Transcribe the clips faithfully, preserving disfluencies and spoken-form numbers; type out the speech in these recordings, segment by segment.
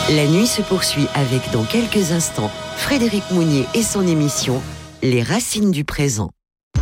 La nuit se poursuit avec, dans quelques instants, Frédéric Mounier et son émission « Les racines du présent ».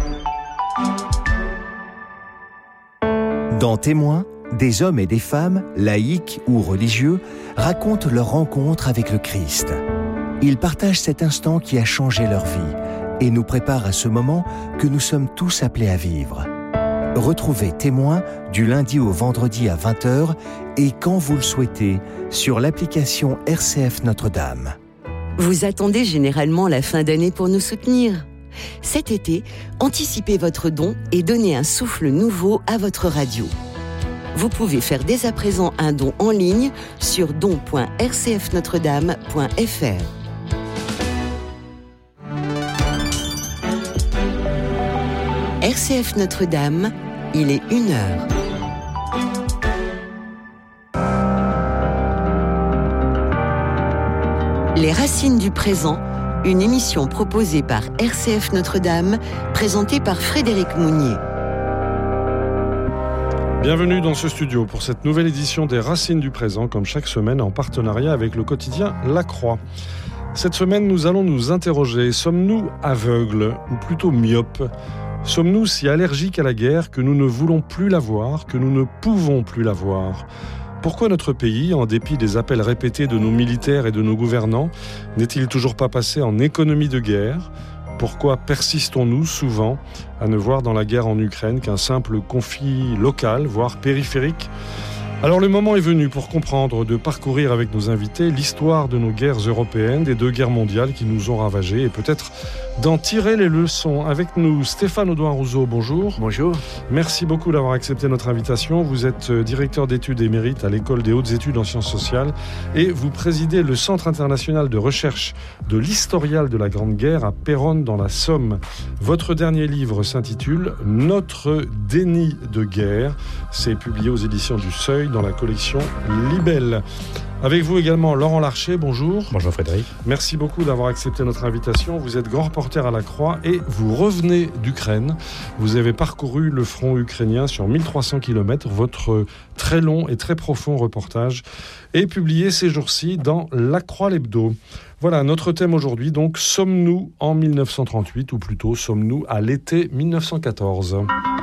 Dans Témoins, des hommes et des femmes, laïcs ou religieux, racontent leur rencontre avec le Christ. Ils partagent cet instant qui a changé leur vie et nous préparent à ce moment que nous sommes tous appelés à vivre. Retrouvez Témoins du lundi au vendredi à vingt heures et quand vous le souhaitez sur l'application R C F Notre-Dame. Vous attendez généralement la fin d'année pour nous soutenir. Cet été, anticipez votre don et donnez un souffle nouveau à votre radio. Vous pouvez faire dès à présent un don en ligne sur don point r c f notre dame point f r. R C F Notre-Dame, il est une heure. Les racines du présent, une émission proposée par R C F Notre-Dame, présentée par Frédéric Mounier. Bienvenue dans ce studio pour cette nouvelle édition des Racines du présent, comme chaque semaine en partenariat avec le quotidien La Croix. Cette semaine, nous allons nous interroger, sommes-nous aveugles ou plutôt myopes ? Sommes-nous si allergiques à la guerre que nous ne voulons plus la voir, que nous ne pouvons plus la voir ? Pourquoi notre pays, en dépit des appels répétés de nos militaires et de nos gouvernants, n'est-il toujours pas passé en économie de guerre ? Pourquoi persistons-nous souvent à ne voir dans la guerre en Ukraine qu'un simple conflit local, voire périphérique ? Alors le moment est venu pour comprendre, de parcourir avec nos invités l'histoire de nos guerres européennes, des deux guerres mondiales qui nous ont ravagés et peut-être d'en tirer les leçons. Avec nous, Stéphane Audouin-Rousseau, bonjour. Bonjour. Merci beaucoup d'avoir accepté notre invitation. Vous êtes directeur d'études émérite à l'École des hautes études en sciences sociales et vous présidez le Centre international de recherche de l'historial de la Grande Guerre à Péronne dans la Somme. Votre dernier livre s'intitule « Notre déni de guerre ». C'est publié aux éditions du Seuil dans la collection Libelle. Avec vous également Laurent Larcher, bonjour. Bonjour Frédéric. Merci beaucoup d'avoir accepté notre invitation. Vous êtes grand reporter à la Croix et vous revenez d'Ukraine. Vous avez parcouru le front ukrainien sur mille trois cents kilomètres. Votre très long et très profond reportage est publié ces jours-ci dans La Croix l'Hebdo. Voilà, notre thème aujourd'hui, donc, sommes-nous en mille neuf cent trente-huit, ou plutôt, sommes-nous à l'été mille neuf cent quatorze ?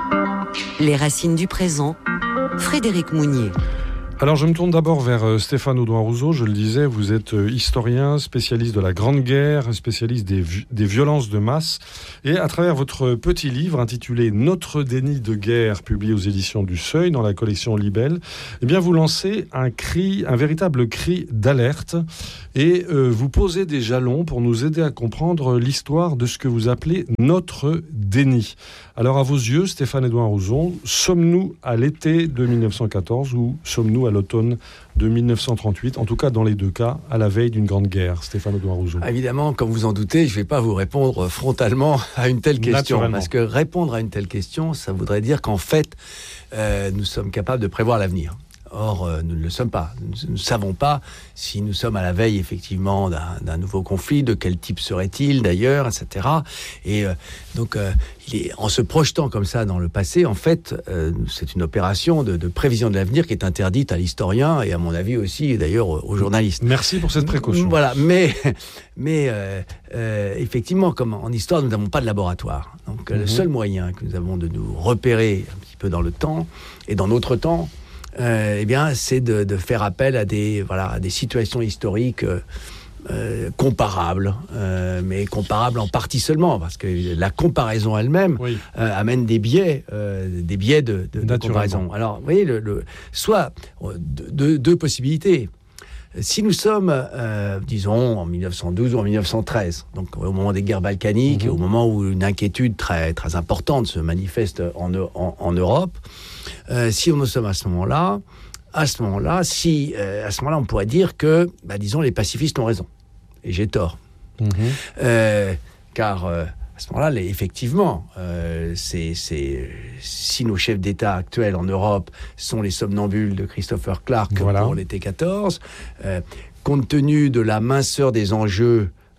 Les racines du présent, Frédéric Mounier. Alors je me tourne d'abord vers Stéphane Audouin-Rousseau. Je le disais, vous êtes historien, spécialiste de la Grande Guerre, spécialiste des, des violences de masse. Et à travers votre petit livre intitulé « Notre déni de guerre », publié aux éditions du Seuil dans la collection Libelle, eh bien vous lancez un cri, un véritable cri d'alerte et euh, vous posez des jalons pour nous aider à comprendre l'histoire de ce que vous appelez « notre déni ». Alors à vos yeux, Stéphane Audouin-Rousseau, sommes-nous à l'été de mille neuf cent quatorze ou sommes-nous à l'automne de mille neuf cent trente-huit, en tout cas dans les deux cas, à la veille d'une grande guerre, Stéphane Audouin-Rousseau? Évidemment, comme vous en doutez, je ne vais pas vous répondre frontalement à une telle question. Parce que répondre à une telle question, ça voudrait dire qu'en fait, euh, nous sommes capables de prévoir l'avenir. Or, euh, nous ne le sommes pas. Nous ne savons pas si nous sommes à la veille, effectivement, d'un, d'un nouveau conflit, de quel type serait-il, d'ailleurs, et cetera. Et euh, donc, euh, il est, en se projetant comme ça dans le passé, en fait, euh, c'est une opération de, de prévision de l'avenir qui est interdite à l'historien et, à mon avis, aussi, d'ailleurs, aux journalistes. Merci pour cette précaution. Voilà, mais, mais euh, euh, effectivement, comme en histoire, nous n'avons pas de laboratoire. Donc, mm-hmm. le seul moyen que nous avons de nous repérer un petit peu dans le temps et dans notre temps, Euh, eh bien, c'est de, de faire appel à des, voilà, à des situations historiques euh, euh, comparables, euh, mais comparables en partie seulement, parce que la comparaison elle-même oui. euh, amène des biais, euh, des biais de, de, de comparaison. Alors, vous voyez, le, le, soit deux, deux possibilités. Si nous sommes, euh, disons, en mille neuf cent douze ou en mille neuf cent treize, donc au moment des guerres balkaniques, mmh. au moment où une inquiétude très, très importante se manifeste en, en, en Europe, euh, si nous sommes à ce moment-là, à ce moment-là, si, euh, à ce moment-là, on pourrait dire que, bah, disons, les pacifistes ont raison. Et j'ai tort. Mmh. Euh, car... Euh, À ce moment-là, les, effectivement, euh, c'est, c'est, si nos chefs d'État actuels en Europe sont les somnambules de Christopher Clark voilà. pour l'été quatorze, euh, compte tenu de la minceur des enjeux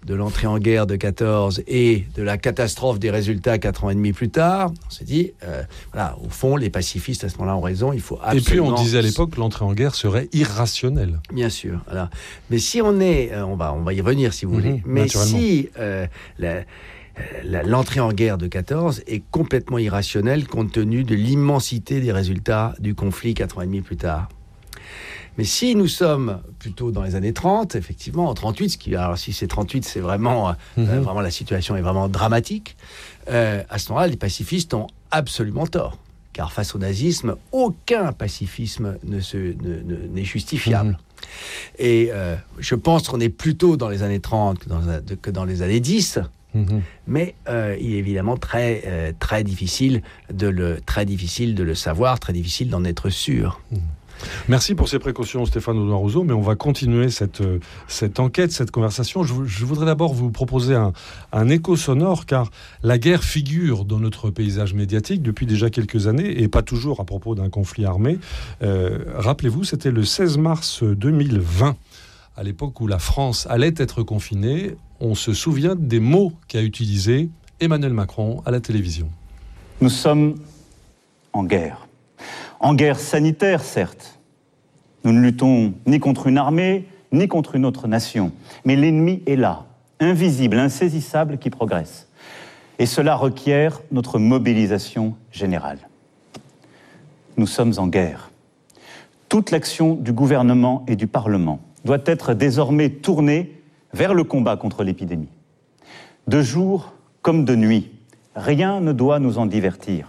de l'entrée en guerre de quatorze et de la catastrophe des résultats quatre ans et demi plus tard, on s'est dit, euh, voilà, au fond, les pacifistes à ce moment-là ont raison, il faut absolument... Et puis on disait à l'époque que l'entrée en guerre serait irrationnelle. Bien sûr, voilà. Mais si on est, euh, on va, on va y revenir si vous mmh, voulez, mais si euh, la, la, l'entrée en guerre de quatorze est complètement irrationnelle compte tenu de l'immensité des résultats du conflit quatre ans et demi plus tard. Mais si nous sommes plutôt dans les années trente, effectivement, en trente-huit, ce qui, alors si c'est trente-huit, c'est vraiment, mmh. euh, vraiment la situation est vraiment dramatique, euh, à ce moment-là, les pacifistes ont absolument tort. Car face au nazisme, aucun pacifisme ne se, ne, ne, n'est justifiable. Mmh. Et euh, je pense qu'on est plutôt dans les années trente que dans, que dans les années dix, mmh. mais euh, il est évidemment très, euh, très, difficile de le, très difficile de le savoir, très difficile d'en être sûr. Mmh. Merci pour ces précautions, Stéphane Audouin-Rousseau, mais on va continuer cette, cette enquête, cette conversation. Je, je voudrais d'abord vous proposer un, un écho sonore, car la guerre figure dans notre paysage médiatique depuis déjà quelques années, et pas toujours à propos d'un conflit armé. Euh, rappelez-vous, c'était le seize mars deux mille vingt, à l'époque où la France allait être confinée. On se souvient des mots qu'a utilisés Emmanuel Macron à la télévision. Nous sommes en guerre. En guerre sanitaire, certes. Nous ne luttons ni contre une armée, ni contre une autre nation. Mais l'ennemi est là, invisible, insaisissable, qui progresse. Et cela requiert notre mobilisation générale. Nous sommes en guerre. Toute l'action du gouvernement et du Parlement doit être désormais tournée vers le combat contre l'épidémie. De jour comme de nuit, rien ne doit nous en divertir.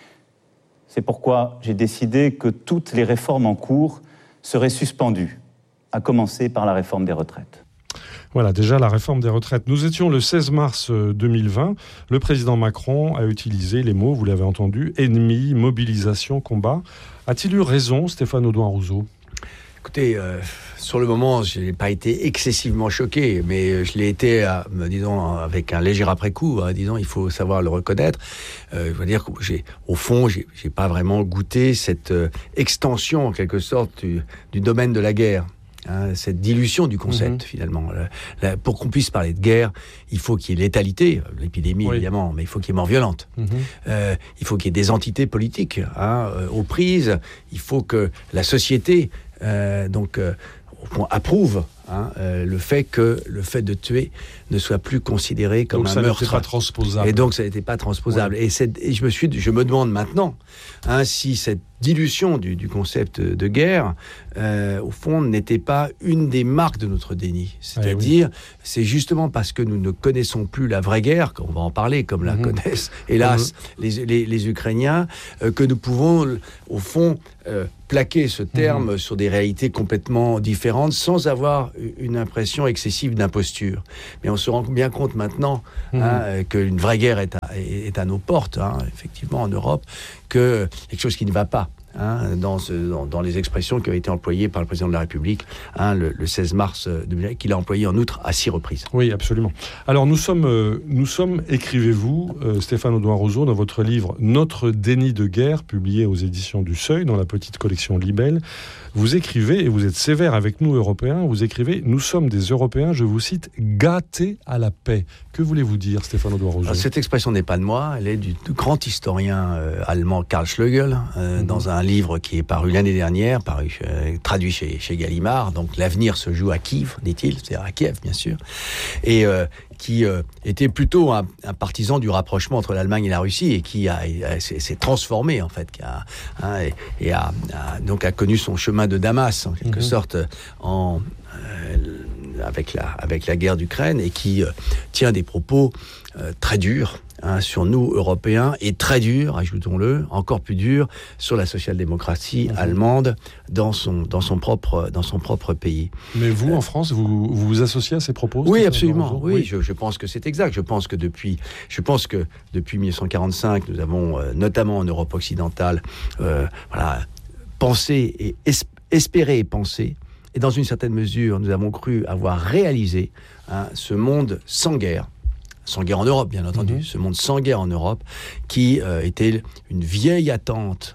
C'est pourquoi j'ai décidé que toutes les réformes en cours seraient suspendues, à commencer par la réforme des retraites. Voilà, déjà la réforme des retraites. Nous étions le seize mars deux mille vingt. Le président Macron a utilisé les mots, vous l'avez entendu, ennemi, mobilisation, combat. A-t-il eu raison, Stéphane Audouin-Rousseau ? Écoutez, euh, sur le moment, je n'ai pas été excessivement choqué, mais je l'ai été, euh, disons, avec un léger après-coup. Hein, disons, il faut savoir le reconnaître. Euh, je veux dire que j'ai, au fond, j'ai, j'ai pas vraiment goûté cette euh, extension, en quelque sorte, du, du domaine de la guerre. Hein, cette dilution du concept, mmh. finalement. La, la, pour qu'on puisse parler de guerre, il faut qu'il y ait létalité, l'épidémie oui. évidemment, mais il faut qu'il y ait mort violente. Mmh. Euh, il faut qu'il y ait des entités politiques hein, euh, aux prises. Il faut que la société euh, donc, euh, approuve hein, euh, le fait que le fait de tuer ne soit plus considéré comme donc un ça meurtre. N'était pas transposable. Et donc ça n'était pas transposable. Oui. Et, cette, et je me suis, je me demande maintenant hein, si cette dilution du, du concept de guerre, euh, au fond, n'était pas une des marques de notre déni. C'est-à-dire, oui. c'est justement parce que nous ne connaissons plus la vraie guerre, qu'on va en parler, comme la mmh. connaissent, hélas, mmh. les, les, les Ukrainiens, euh, que nous pouvons, au fond, euh, plaquer ce terme mmh. sur des réalités complètement différentes, sans avoir une impression excessive d'imposture. Mais on se rend bien compte maintenant mmh. hein, qu'une vraie guerre est à, est à nos portes, hein, effectivement, en Europe, que quelque chose qui ne va pas. Hein, dans, ce, dans, dans les expressions qui ont été employées par le président de la République hein, le, le seize mars deux mille, qu'il a employé en outre à six reprises. Oui, absolument. Alors nous sommes, euh, nous sommes écrivez-vous, euh, Stéphane Audouin-Rousseau, dans votre livre « Notre déni de guerre », publié aux éditions du Seuil, dans la petite collection Libelle. Vous écrivez, et vous êtes sévère avec nous, Européens, vous écrivez « Nous sommes des Européens, je vous cite, gâtés à la paix ». Que voulez-vous dire, Stéphane Audouin-Rousseau ? Cette expression n'est pas de moi, elle est du grand historien euh, allemand Karl Schlögl, euh, mmh. dans un livre qui est paru l'année dernière, paru, euh, traduit chez, chez Gallimard. Donc l'avenir se joue à Kiev, dit-il, c'est-à-dire à Kiev, bien sûr. Et euh, qui euh, était plutôt un, un partisan du rapprochement entre l'Allemagne et la Russie, et qui a, a, s'est, s'est transformé, en fait, qui a, hein, et, et a, a, donc a connu son chemin de Damas, en quelque mmh. sorte, en... Euh, avec la, avec la guerre d'Ukraine, et qui euh, tient des propos euh, très durs hein, sur nous, Européens, et très durs, ajoutons-le, encore plus durs, sur la social-démocratie mmh. allemande dans son, dans, son propre, dans son propre pays. Mais vous, euh, en France, vous, vous vous associez à ces propos ? Oui, absolument. Oui, oui. Je, je pense que c'est exact. Je pense que depuis, je pense que depuis dix-neuf cent quarante-cinq, nous avons, euh, notamment en Europe occidentale, euh, voilà, pensé et es- espéré et pensé. Et dans une certaine mesure, nous avons cru avoir réalisé hein, ce monde sans guerre, sans guerre en Europe, bien entendu, mmh. ce monde sans guerre en Europe, qui euh, était une vieille attente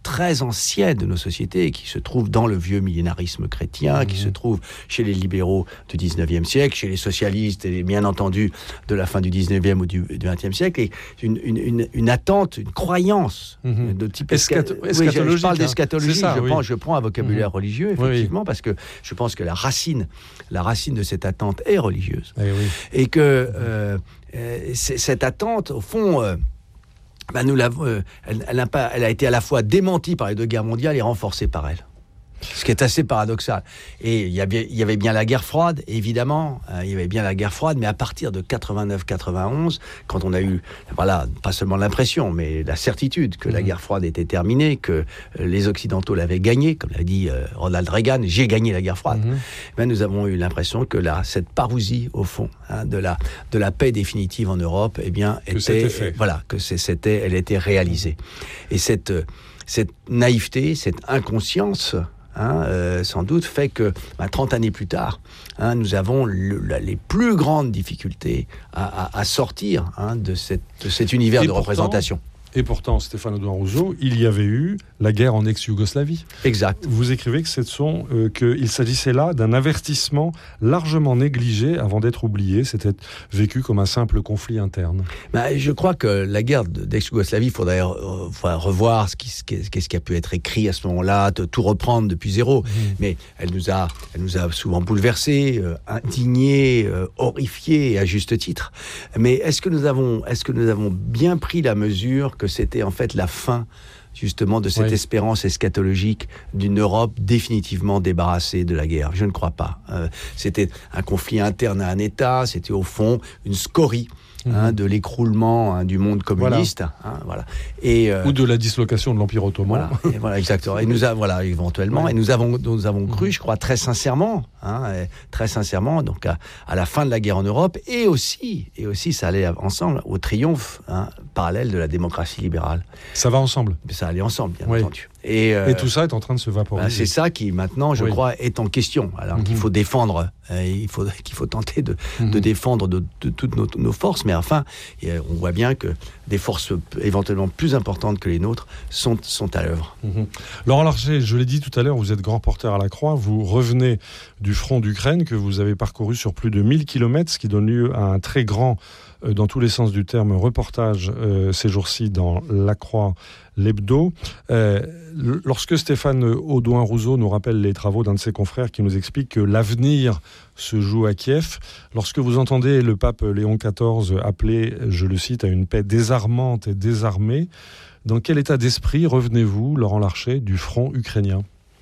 très ancienne de nos sociétés, qui se trouve dans le vieux millénarisme chrétien, mmh. qui se trouve chez les libéraux du dix-neuvième siècle, chez les socialistes, et bien entendu de la fin du dix-neuvième ou du vingtième siècle, et une, une, une, une attente, une croyance mmh. de type Escato- esca- eschatologique. Oui, je, je parle d'eschatologie, ça, je, oui. prends, je prends un vocabulaire mmh. religieux, effectivement, oui. parce que je pense que la racine, la racine de cette attente est religieuse. Eh oui. Et que euh, euh, cette attente, au fond... Euh, Ben nous l'avons, euh, elle, elle, a pas, elle a été à la fois démentie par les deux guerres mondiales et renforcée par elle. Ce qui est assez paradoxal. Et il y avait, il y avait bien la guerre froide, évidemment. Euh, il y avait bien la guerre froide, mais à partir de quatre-vingt-neuf quatre-vingt-onze, quand on a eu, voilà, pas seulement l'impression, mais la certitude que mmh. la guerre froide était terminée, que les Occidentaux l'avaient gagnée, comme l'a dit euh, Ronald Reagan, j'ai gagné la guerre froide. Mmh. Ben, nous avons eu l'impression que là, cette parousie, au fond, hein, de la de la paix définitive en Europe, eh bien, que était, c'était fait. voilà, que c'est, c'était, elle était réalisée. Et cette cette naïveté, cette inconscience. Hein, euh, sans doute fait que bah, trente années plus tard, hein, nous avons le, la, les plus grandes difficultés à, à, à sortir hein, de, cette, de cet univers et de pourtant, représentation. Et pourtant, Stéphane Audouin Rousseau, il y avait eu la guerre en ex-Yougoslavie. Exact. Vous écrivez que c'est son, euh, qu'il s'agissait là d'un avertissement largement négligé avant d'être oublié. C'était vécu comme un simple conflit interne. Bah, je crois que la guerre d'ex-Yougoslavie, il faudrait euh, revoir ce qui, ce, qui, ce qui a pu être écrit à ce moment-là, tout reprendre depuis zéro. Mmh. Mais elle nous a, elle nous a souvent bouleversés, euh, indignés, euh, horrifiés, à juste titre. Mais est-ce que nous avons, est-ce que nous avons bien pris la mesure que c'était en fait la fin justement de cette oui. espérance eschatologique d'une Europe définitivement débarrassée de la guerre? Je ne crois pas. Euh, c'était un conflit interne à un État, c'était au fond une scorie mmh. hein, de l'écroulement hein, du monde communiste. Voilà. Hein, voilà. Et, euh, ou de la dislocation de l'Empire ottoman. Voilà, et voilà exactement. Et nous avons, voilà, éventuellement, ouais. et nous avons, nous avons cru, mmh. je crois, très sincèrement, hein, très sincèrement, donc à, à la fin de la guerre en Europe, et aussi, et aussi, ça allait ensemble au triomphe hein, parallèle de la démocratie libérale. Ça va ensemble. Ça allait ensemble, bien oui. entendu. Et, euh, et tout ça est en train de se vaporiser. Bah, c'est ça qui, maintenant, je oui. crois, est en question. Alors mmh. qu'il faut défendre, euh, il faut, qu'il faut tenter de, mmh. de défendre de, de toutes nos, nos forces, mais enfin, euh, on voit bien que des forces éventuellement plus importantes que les nôtres sont, sont à l'œuvre. Mmh. Laurent Larcher, je l'ai dit tout à l'heure, vous êtes grand porteur à la Croix, vous revenez du front d'Ukraine que vous avez parcouru sur plus de mille kilomètres, ce qui donne lieu à un très grand, euh, dans tous les sens du terme, reportage euh, ces jours-ci dans La Croix, l'hebdo. Euh, lorsque Stéphane Audouin Rousseau nous rappelle les travaux d'un de ses confrères qui nous explique que l'avenir se joue à Kiev, lorsque vous entendez le pape Léon quatorze appeler, je le cite, à une paix désarmante et désarmée, dans quel état d'esprit revenez-vous, Laurent Larcher, du front ukrainien ?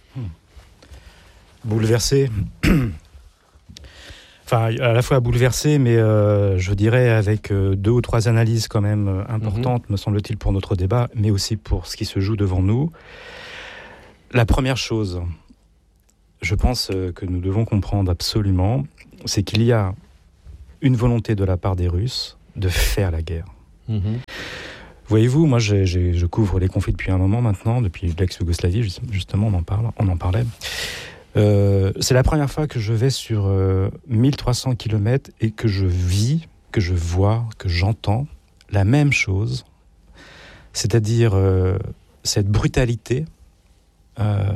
Bouleversé. Enfin, à la fois bouleversé, mais euh, je dirais avec euh, deux ou trois analyses quand même euh, importantes, mmh. me semble-t-il, pour notre débat, mais aussi pour ce qui se joue devant nous. La première chose, je pense euh, que nous devons comprendre absolument, c'est qu'il y a une volonté de la part des Russes de faire la guerre. Mmh. Voyez-vous, moi, j'ai, j'ai, je couvre les conflits depuis un moment maintenant, depuis l'ex-Yougoslavie, justement, on en parle, on en parlait. Euh, c'est la première fois que je vais sur euh, mille trois cents kilomètres et que je vis, que je vois, que j'entends la même chose, c'est-à-dire euh, cette brutalité, euh,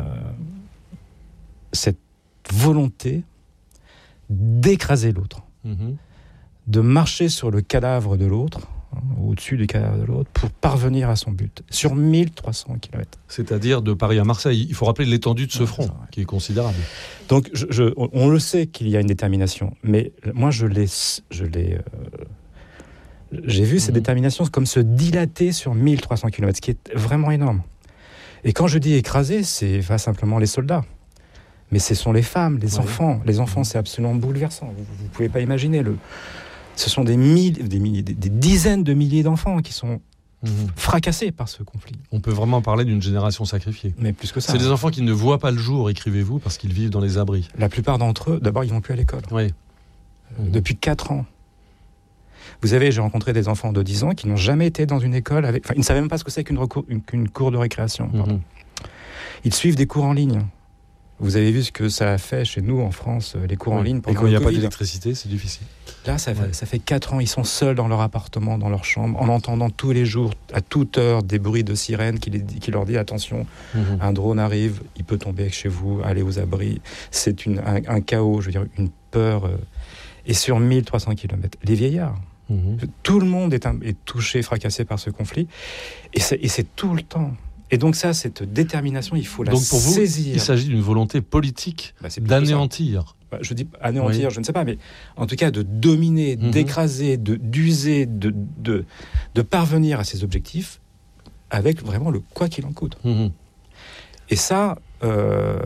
cette volonté d'écraser l'autre, mmh. de marcher sur le cadavre de l'autre, au-dessus du cadavre de l'autre, pour parvenir à son but, sur mille trois cents kilomètres. C'est-à-dire de Paris à Marseille. Il faut rappeler l'étendue de ce front, ouais, qui est considérable. Donc, je, je, on le sait qu'il y a une détermination, mais moi, je l'ai... Je l'ai euh, j'ai vu mmh. cette détermination comme se dilater sur mille trois cents kilomètres, ce qui est vraiment énorme. Et quand je dis écraser, c'est pas simplement les soldats, mais ce sont les femmes, les ouais. enfants. Les enfants, c'est absolument bouleversant. Vous ne pouvez pas imaginer le... Ce sont des, milliers, des, milliers, des, des dizaines de milliers d'enfants qui sont mmh. fracassés par ce conflit. On peut vraiment parler d'une génération sacrifiée. Mais plus que ça. C'est des enfants qui ne voient pas le jour, écrivez-vous, parce qu'ils vivent dans les abris. La plupart d'entre eux, d'abord, ils ne vont plus à l'école. Oui. Euh, mmh. Depuis quatre ans. Vous savez, j'ai rencontré des enfants de dix ans qui n'ont jamais été dans une école. Avec... Enfin, ils ne savaient même pas ce que c'est qu'une, recours, une, qu'une cour de récréation. Mmh. Ils suivent des cours en ligne. Vous avez vu ce que ça a fait chez nous, en France, les cours oui. en ligne. Et quand il n'y a pas d'électricité, c'est difficile. Là, ça, Ouais. ça fait quatre ans, ils sont seuls dans leur appartement, dans leur chambre, en entendant tous les jours, à toute heure, des bruits de sirène qui, les, qui leur dit attention, Mmh. un drone arrive, il peut tomber chez vous, allez aux abris. C'est une, un, un chaos, je veux dire, une peur. Euh, et sur mille trois cents kilomètres, les vieillards, Mmh. tout le monde est, un, est touché, fracassé par ce conflit. Et c'est, et c'est tout le temps. Et donc ça, cette détermination, il faut la Donc pour vous, saisir. il s'agit d'une volonté politique Bah, c'est plutôt ça. d'anéantir. Bah, je dis anéantir, Oui. je ne sais pas, mais en tout cas de dominer, Mhm. d'écraser, de, d'user, de, de, de parvenir à ses objectifs avec vraiment le quoi qu'il en coûte. Mmh. Et ça, euh,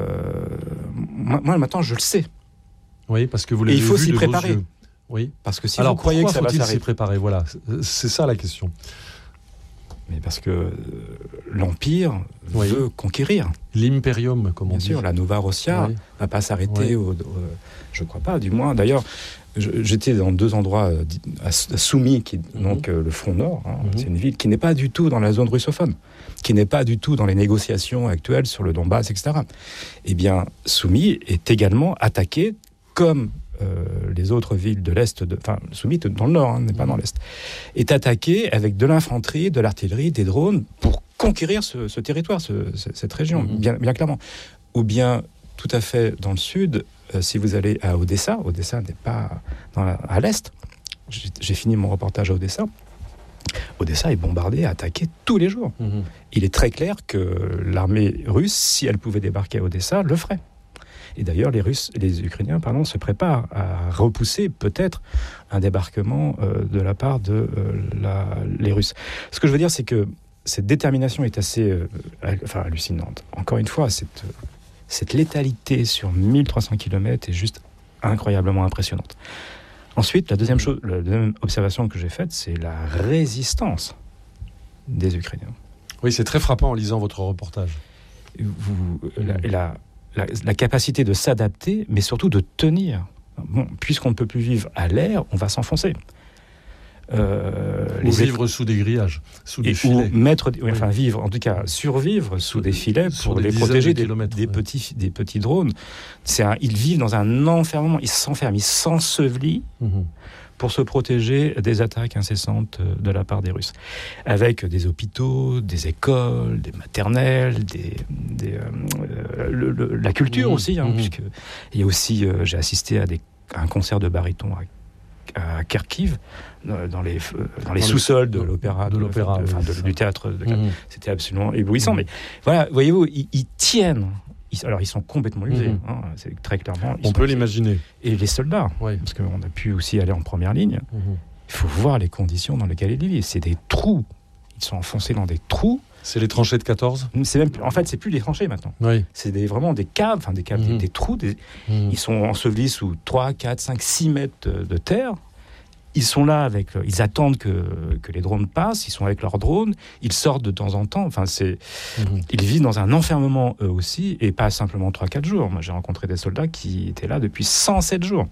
moi, moi, maintenant, je le sais. Oui, parce que vous Et l'avez il faut vu s'y de vos préparer. yeux. Oui. Parce que si Alors vous croyez que pourquoi ça va faut-il s'y s'arrêter... préparer? Voilà, c'est ça la question. Mais parce que euh, l'Empire Oui. veut conquérir. L'impérium, comme on Bien dit. sûr, la Nova Rossia Oui. va pas s'arrêter. Oui. Au, au- je crois pas, du moins. D'ailleurs, je- j'étais dans deux endroits euh, di- à, à Soumy, qui est Mhm. donc euh, le front nord. Hein. Mhm. C'est une ville qui n'est pas du tout dans la zone russophone, qui n'est pas du tout dans les négociations actuelles sur le Donbass, et cetera. Eh bien, Soumy est également attaquée comme euh, les autres villes de l'Est, de, enfin, Soumy est dans le nord, hein, n'est pas dans l'Est, est attaquée avec de l'infanterie, de l'artillerie, des drones pour conquérir ce, ce territoire, ce- ce- cette région, Mhm. bien, bien clairement. Ou bien, tout à fait dans le sud, euh, si vous allez à Odessa, Odessa n'est pas dans la- à l'Est. J'ai j'ai fini mon reportage à Odessa. Odessa est bombardée, attaquée tous les jours. Mmh. Il est très clair que l'armée russe, si elle pouvait débarquer à Odessa, le ferait. Et d'ailleurs, les Russes, les Ukrainiens, pardon, se préparent à repousser peut-être un débarquement euh, de la part de euh, la, les Russes. Ce que je veux dire, c'est que cette détermination est assez, euh, hal- enfin, hallucinante. Encore une fois, cette, cette létalité sur mille trois cents kilomètres est juste incroyablement impressionnante. Ensuite, la deuxième chose, la deuxième observation que j'ai faite, c'est la résistance des Ukrainiens. Oui, c'est très frappant en lisant votre reportage. Vous, la, la, la, la capacité de s'adapter, mais surtout de tenir. Bon, puisqu'on ne peut plus vivre à l'air, on va s'enfoncer. Euh, Ou vivre sous des grillages, sous des et, filets. ou mettre, oui, Oui. enfin vivre, en tout cas survivre sous des filets Sur pour des les dizaines protéger de des, kilomètres, des ouais. petits, des petits drones. C'est un, ils vivent dans un enfermement, ils s'enferment, ils s'ensevelissent Mhm. pour se protéger des attaques incessantes de la part des Russes. Avec des hôpitaux, des écoles, des maternelles, des, des, euh, le- le- la culture Mmh, aussi, hein, mmh. puisque il y a aussi, euh, j'ai assisté à, des, à un concert de baryton à, à Kharkiv, dans dans les, euh, dans les Dans les- sous-sols de de- l'opéra, de l'opéra, enfin, oui, de- c'est du ça. théâtre de Mhm. C'était absolument éblouissant. Mmh. Mais voilà, voyez-vous, ils, ils tiennent. Ils- alors, ils sont complètement usés, Mmh. hein, c'est très clairement. ils On sont peut usés. l'imaginer. Et les soldats, Oui. parce qu'on a pu aussi aller en première ligne, Mhm. il faut voir les conditions dans lesquelles ils vivent. C'est des trous. Ils sont enfoncés dans des trous. C'est les tranchées de quatorze. C'est même, en fait, c'est plus des tranchées maintenant. Oui. C'est des, vraiment des caves, enfin des caves, Mhm. des, des trous. Des- Mhm. Ils sont ensevelis sous trois, quatre, cinq, six mètres de, de terre. Ils sont là avec, ils attendent que, que les drones passent. Ils sont avec leurs drones. Ils sortent de temps en temps. Enfin, c'est, Mhm. ils vivent dans un enfermement eux aussi, et pas simplement trois, quatre jours. Moi, j'ai rencontré des soldats qui étaient là depuis cent sept jours.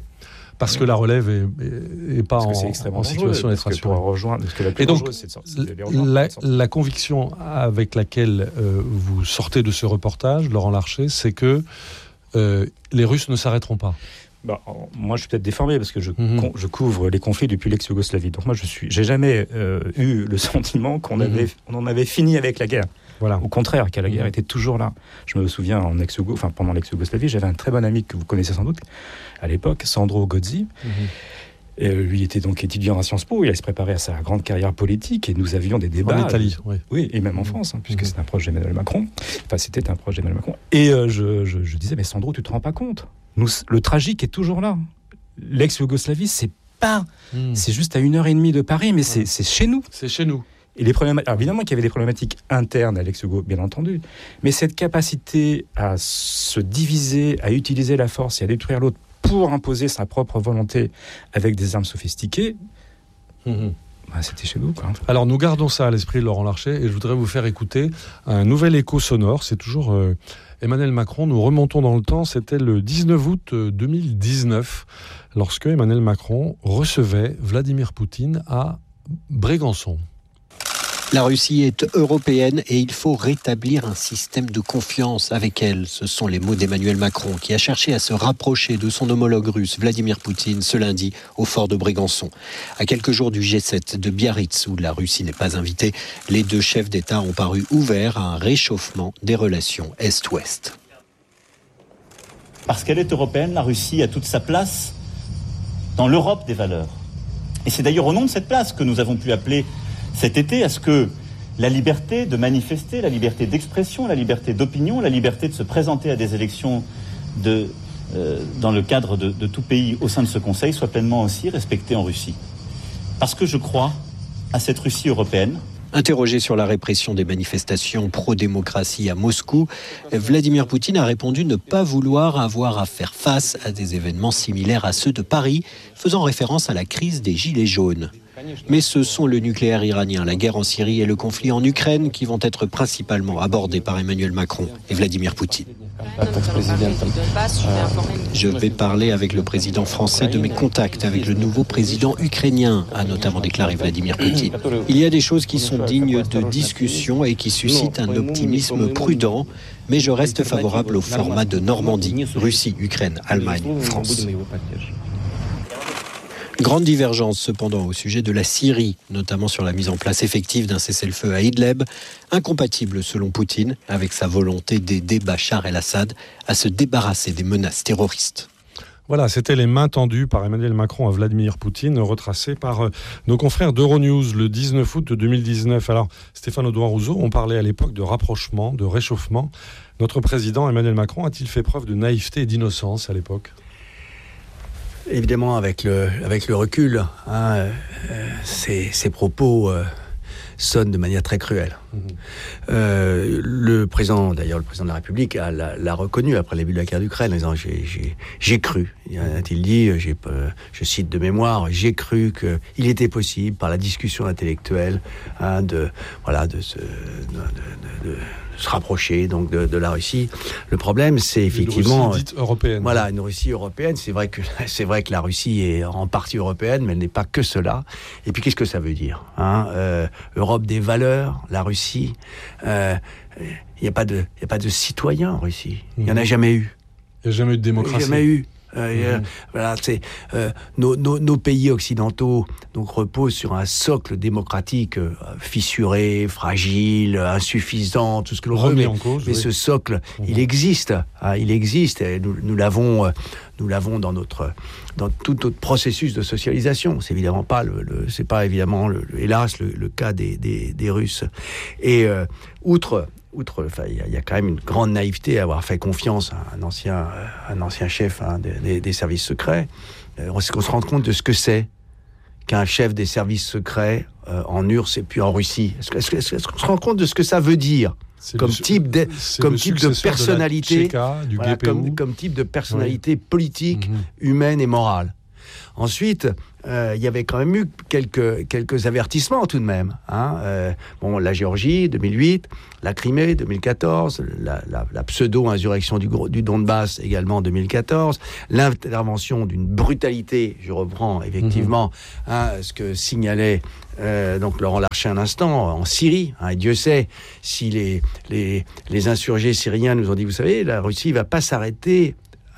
Parce que la relève est, est, est pas Parce en, que c'est extrêmement en dangereux, situation d'être parce que pour assurée. rejoindre, parce que la plus Et donc, dangereuse, c'est de sortir, c'est de les rejoindre, La, c'est de sortir. la conviction avec laquelle euh, vous sortez de ce reportage, Laurent Larcher, c'est que euh, les Russes ne s'arrêteront pas. Bah, moi, je suis peut-être déformé parce que je, Mhm. con- je couvre les conflits depuis l'ex-Yougoslavie. Donc moi, je suis, j'ai jamais euh, eu le sentiment qu'on Mhm. avait, on en avait fini avec la guerre. Voilà. Au contraire, que la guerre Mhm. était toujours là. Je me souviens en ex enfin pendant l'ex-Yougoslavie, j'avais un très bon ami que vous connaissez sans doute à l'époque, Sandro Gozzi. Mhm. Et euh, lui était donc étudiant à Sciences Po. Il allait se préparer à sa grande carrière politique et nous avions des débats. En Italie, oui. Oui, et même en Mhm. France, hein, puisque Mhm. c'est un proche d'Emmanuel Macron. Enfin, c'était un proche d'Emmanuel Macron. Et euh, je, je, je disais, mais Sandro, tu te rends pas compte? Nous, le tragique est toujours là. L'ex-Yougoslavie, c'est pas, Mhm. c'est juste à une heure et demie de Paris, mais c'est, Ouais. c'est chez nous. C'est chez nous. Et les problématiques, alors évidemment qu'il y avait des problématiques internes à l'ex-Yougoslavie, bien entendu, mais cette capacité à se diviser, à utiliser la force et à détruire l'autre pour imposer sa propre volonté avec des armes sophistiquées, Mhm. bah, c'était chez nous, quoi. Alors nous gardons ça à l'esprit, Laurent Larcher, et je voudrais vous faire écouter un nouvel écho sonore. C'est toujours euh, Emmanuel Macron. Nous remontons dans le temps, c'était le dix-neuf août deux mille dix-neuf, lorsque Emmanuel Macron recevait Vladimir Poutine à Brégançon. La Russie est européenne et il faut rétablir un système de confiance avec elle. Ce sont les mots d'Emmanuel Macron qui a cherché à se rapprocher de son homologue russe Vladimir Poutine ce lundi au fort de Brégançon. À quelques jours du G sept de Biarritz où la Russie n'est pas invitée, les deux chefs d'État ont paru ouverts à un réchauffement des relations Est-Ouest. Parce qu'elle est européenne, la Russie a toute sa place dans l'Europe des valeurs. Et c'est d'ailleurs au nom de cette place que nous avons pu appeler cet été à ce que la liberté de manifester, la liberté d'expression, la liberté d'opinion, la liberté de se présenter à des élections de, euh, dans le cadre de, de tout pays au sein de ce Conseil soit pleinement aussi respectée en Russie. Parce que je crois à cette Russie européenne. Interrogé sur la répression des manifestations pro-démocratie à Moscou, Vladimir Poutine a répondu ne pas vouloir avoir à faire face à des événements similaires à ceux de Paris, faisant référence à la crise des Gilets jaunes. Mais ce sont le nucléaire iranien, la guerre en Syrie et le conflit en Ukraine qui vont être principalement abordés par Emmanuel Macron et Vladimir Poutine. Je vais parler avec le président français de mes contacts avec le nouveau président ukrainien, a notamment déclaré Vladimir Poutine. Il y a des choses qui sont dignes de discussion et qui suscitent un optimisme prudent, mais je reste favorable au format de Normandie, Russie, Ukraine, Allemagne, France. Grande divergence cependant au sujet de la Syrie, notamment sur la mise en place effective d'un cessez-le-feu à Idlib, incompatible selon Poutine avec sa volonté d'aider Bachar el-Assad à se débarrasser des menaces terroristes. Voilà, c'était les mains tendues par Emmanuel Macron à Vladimir Poutine, retracées par euh, nos confrères d'Euronews le dix-neuf août deux mille dix-neuf. Alors, Stéphane Audouin-Rousseau, on parlait à l'époque de rapprochement, de réchauffement. Notre président Emmanuel Macron a-t-il fait preuve de naïveté et d'innocence à l'époque ? Évidemment, avec le, avec le recul, hein, euh, ces, ces propos euh, sonnent de manière très cruelle. Mmh. Euh, le président, d'ailleurs, le président de la République a, l'a, l'a reconnu après le début de la guerre d'Ukraine en disant j'ai, j'ai, j'ai cru. A-t-il dit, j'ai, je cite de mémoire, j'ai cru qu'il était possible, par la discussion intellectuelle, hein, de, voilà, de se, de, de, de, de se rapprocher donc de, de la Russie. Le problème, c'est effectivement une Russie dite européenne. Voilà, une Russie européenne. C'est vrai que c'est vrai que la Russie est en partie européenne, mais elle n'est pas que cela. Et puis, qu'est-ce que ça veut dire, hein, euh, Europe des valeurs, la Russie. Il euh, n'y a pas de, il y a pas de citoyens en Russie. Il n'y en a jamais eu. Il n'y a jamais eu de démocratie. Il n'y a jamais eu. Euh, mmh. Voilà, c'est euh, nos, nos, nos pays occidentaux donc reposent sur un socle démocratique euh, fissuré, fragile, insuffisant, tout ce que l'on veut. Mais, en cause, mais oui. Ce socle, mmh. il existe. Hein, il existe. Et nous, nous l'avons, euh, nous l'avons dans notre, dans tout notre processus de socialisation. C'est évidemment pas le, le c'est pas évidemment le, le, hélas le, le cas des, des, des Russes. Et euh, outre Outre, enfin, il y, y a quand même une grande naïveté à avoir fait confiance à un ancien, un ancien chef hein, des, des, des services secrets. Euh, on, on se rend compte de ce que c'est qu'un chef des services secrets euh, en U R S S et puis en Russie. Est-ce, est-ce, est-ce, est-ce qu'on se rend compte de ce que ça veut dire comme, le, type de, comme type de personnalité, de la Tchéka, du voilà, G P U. Comme, comme type de personnalité oui. politique, mmh. humaine et morale. Ensuite, euh, il y avait quand même eu quelques, quelques avertissements tout de même. Hein. Euh, bon, la Géorgie, deux mille huit, la Crimée, deux mille quatorze, la, la, la pseudo-insurrection du, du Donbass, également deux mille quatorze, l'intervention d'une brutalité, je reprends effectivement mmh. hein, ce que signalait euh, donc Laurent Larcher un instant, en Syrie. Hein, et Dieu sait si les, les, les insurgés syriens nous ont dit, vous savez, la Russie ne va pas s'arrêter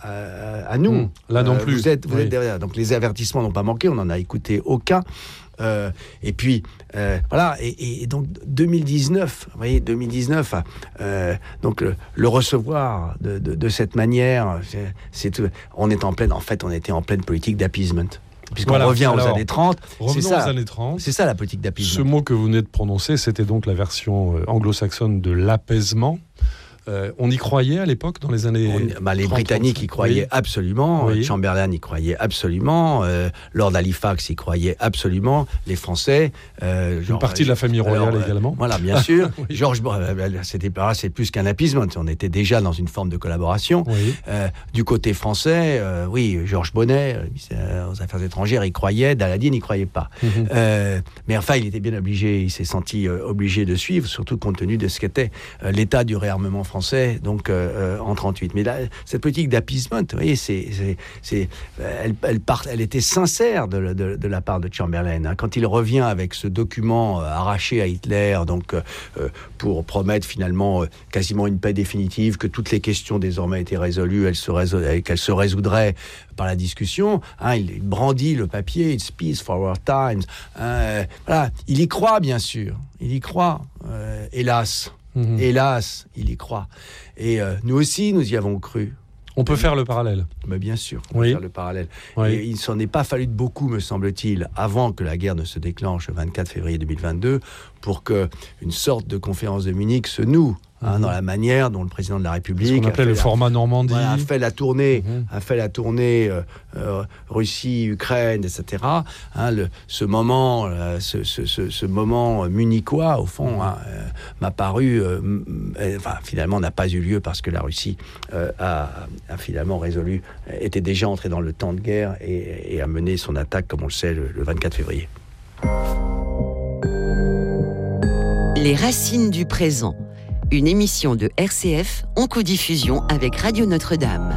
à, à nous. Mmh, là non euh, plus. Vous êtes, vous oui. êtes derrière. Donc les avertissements n'ont pas manqué, on n'en a écouté aucun. Euh, et puis, euh, voilà, et, et donc deux mille dix-neuf, vous voyez, deux mille dix-neuf, euh, donc le, le recevoir de, de, de cette manière, c'est, c'est, on est en pleine, en fait, on était en pleine politique d'appeasement. Puisqu'on voilà, revient alors, aux années trente, revenons c'est ça, aux années trente. C'est ça la politique d'appeasement. Ce mot que vous venez de prononcer, c'était donc la version anglo-saxonne de l'apaisement. Euh, on y croyait à l'époque, dans les années on, bah, les trente, Britanniques trente, y croyaient oui. absolument, oui. Chamberlain y croyait absolument, euh, Lord Halifax y croyait absolument, les Français... Euh, Une genre, partie de la famille royale alors, également. Euh, voilà, bien sûr. oui. Georges, c'était, c'est plus qu'un appeasement, on était déjà dans une forme de collaboration. Oui. Euh, du côté français, euh, oui, Georges Bonnet, euh, aux Affaires étrangères, il croyait, Daladier n'y croyait pas. Mm-hmm. Euh, mais enfin, il était bien obligé, il s'est senti euh, obligé de suivre, surtout compte tenu de ce qu'était euh, l'état du réarmement français. français, donc euh, en trente-huit. Mais là, cette politique d'appeasement, vous voyez, c'est, c'est, c'est, elle, elle, part, elle était sincère de, de, de la part de Chamberlain. Hein. Quand il revient avec ce document euh, arraché à Hitler, donc euh, pour promettre finalement euh, quasiment une paix définitive, que toutes les questions désormais étaient résolues, elles se, résol- qu'elles se résoudraient par la discussion, hein, il brandit le papier, It's peace for our times. Hein, voilà, il y croit bien sûr, il y croit, euh, hélas. Mmh. Hélas, il y croit. Et euh, nous aussi, nous y avons cru. On peut faire le parallèle. Mais bien sûr, on oui. peut faire le parallèle. Oui. Et il ne s'en est pas fallu de beaucoup, me semble-t-il, avant que la guerre ne se déclenche le vingt-quatre février deux mille vingt-deux, pour qu'une sorte de conférence de Munich se noue. Hein, dans la manière dont le président de la République... Ce qu'on appelait le la, format Normandie. Voilà, a fait la tournée, mmh. a fait la tournée euh, euh, Russie, Ukraine, et cetera. Hein, le, ce moment, euh, ce, ce, ce, ce moment munichois, au fond, mmh. hein, euh, m'a paru... Euh, euh, enfin, finalement, n'a pas eu lieu parce que la Russie euh, a, a finalement résolu, était déjà entrée dans le temps de guerre et, et a mené son attaque, comme on le sait, le, le vingt-quatre février. Les racines du présent. Une émission de R C F en codiffusion avec Radio Notre-Dame.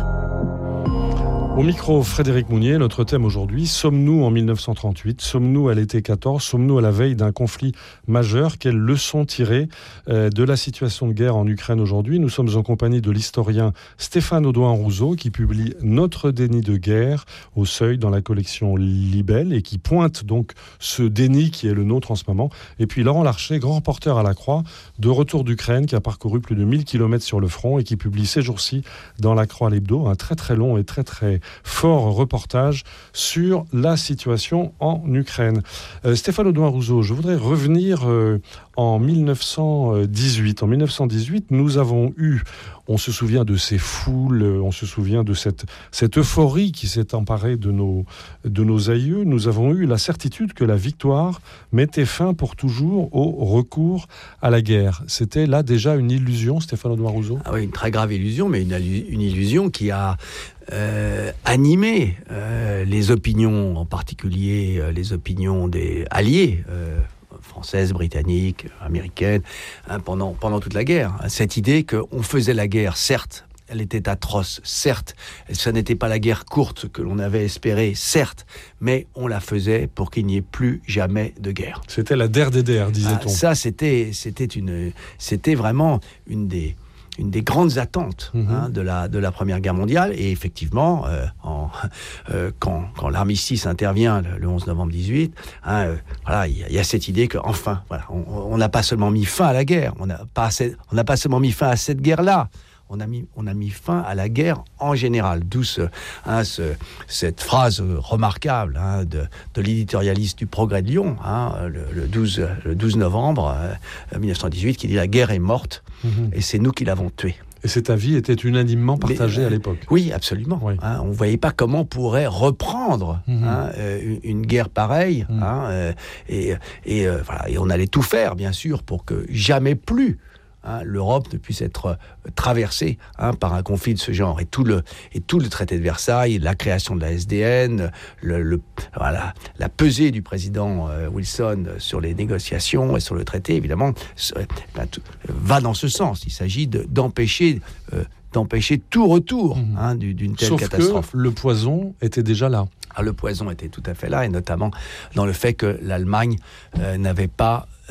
Au micro, Frédéric Mounier, notre thème aujourd'hui, sommes-nous en mille neuf cent trente-huit, sommes-nous à l'été quatorze, sommes-nous à la veille d'un conflit majeur? Quelles leçons tirer euh, de la situation de guerre en Ukraine aujourd'hui? Nous sommes en compagnie de l'historien Stéphane Audouin-Rousseau qui publie Notre déni de guerre au Seuil dans la collection Libelle et qui pointe donc ce déni qui est le nôtre en ce moment. Et puis Laurent Larcher, grand reporter à la Croix, de retour d'Ukraine, qui a parcouru plus de mille kilomètres sur le front et qui publie ces jours-ci dans la Croix l'Hebdo un très très long et très très fort reportage sur la situation en Ukraine. Euh, Stéphane Audouin-Rousseau, je voudrais revenir euh, en mille neuf cent dix-huit. En mille neuf cent dix-huit, nous avons eu, on se souvient de ces foules, on se souvient de cette, cette euphorie qui s'est emparée de nos, de nos aïeux. Nous avons eu la certitude que la victoire mettait fin pour toujours au recours à la guerre. C'était là déjà une illusion, Stéphane Audouin-Rousseau? Ah oui, une très grave illusion, mais une, une illusion qui a euh, animé euh, les opinions, en particulier euh, les opinions des alliés, euh, françaises, britanniques, américaines, hein, pendant, pendant toute la guerre. Cette idée qu'on faisait la guerre, certes, elle était atroce, certes, ce n'était pas la guerre courte que l'on avait espérée, certes, mais on la faisait pour qu'il n'y ait plus jamais de guerre. C'était la D R D D R, disait-on. Ah, ça, c'était, c'était, une, c'était vraiment une des... une des grandes attentes mmh. hein, de, la, de la Première Guerre mondiale. Et effectivement, euh, en, euh, quand, quand l'armistice intervient le, le onze novembre dix-huit, hein, euh, voilà, il y, y a cette idée qu'enfin, voilà, on n'a pas seulement mis fin à la guerre, on n'a pas, on n'a pas seulement mis fin à cette guerre-là, on a mis, on a mis fin à la guerre en général. D'où ce, hein, ce, cette phrase remarquable hein, de, de l'éditorialiste du Progrès de Lyon, hein, le, le, douze, le douze novembre euh, mille neuf cent dix-huit, qui dit « La guerre est morte, mmh. et c'est nous qui l'avons tuée ». Et cet avis était unanimement partagé Mais, euh, à l'époque. Oui, absolument. Oui. Hein, on ne voyait pas comment on pourrait reprendre mmh. hein, euh, une, une guerre pareille. Mmh. Hein, euh, et, et, euh, voilà, et on allait tout faire, bien sûr, pour que jamais plus Hein, l'Europe ne puisse être euh, traversée hein, par un conflit de ce genre. Et tout, le, et tout le traité de Versailles, la création de la S D N, le, le, voilà, la pesée du président euh, Wilson sur les négociations et sur le traité, évidemment, ben, tout, va dans ce sens. Il s'agit de, d'empêcher... Euh, d'empêcher tout retour mmh. hein, d'une telle Sauf catastrophe. Que le poison était déjà là. Ah, le poison était tout à fait là, et notamment dans le fait que l'Allemagne euh, n'avait pas